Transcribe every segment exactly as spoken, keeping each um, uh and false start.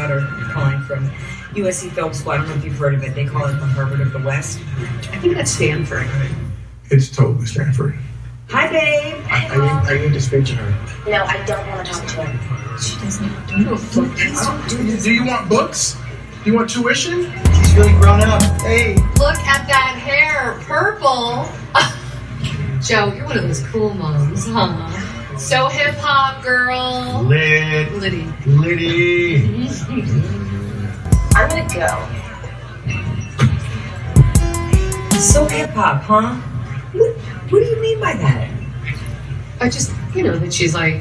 daughter calling from U S C Film School. I don't know if you've heard of it. They call it the Harvard of the West. I think that's Stanford. It's totally Stanford. Hi, babe. I, I, need, I need to speak to her. No, I don't want to talk to her. She doesn't do it. Do, do you want books? Do you want tuition? She's really grown up. Hey. Look at that hair, purple. Joe, you're one of those cool moms, huh? So hip hop, girl. Lit. Liddy. Liddy. I'm gonna go. So hip hop, huh? What, what do you mean by that? I just, you know, that she's like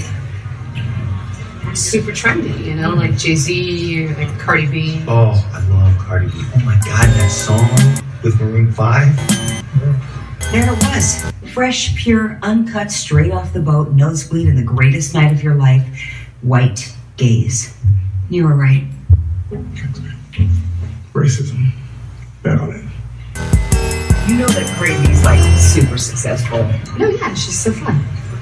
super trendy, you know, like Jay-Z or like Cardi B. Oh, I love Cardi B. Oh my God, that song with Maroon five. There it was. Fresh, pure, uncut, straight off the boat, nosebleed, and the greatest night of your life. White gaze. You were right. Racism. Bet on it. You know that Crazy's like super successful. No, yeah, she's so fun.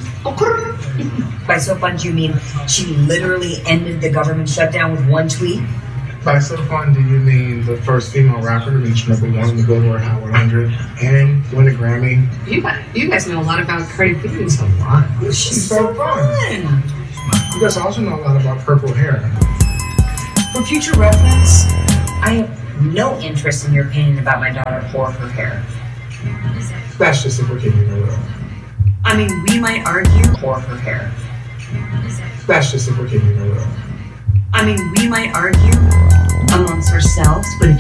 By so fun, do you mean she literally ended the government shutdown with one tweet? By so fun, do you mean the first female rapper to reach number one on the Billboard Hot one hundred and win a Grammy? You guys, you guys know a lot about Cardi B. It's a lot. She's, She's so fun. fun. You guys also know a lot about purple hair. For future reference, I have no interest in your opinion about my daughter or her hair. That's just if we're keeping it real. I mean, we might argue or her hair. That's just if we're keeping it real. I mean, we might argue amongst ourselves, but if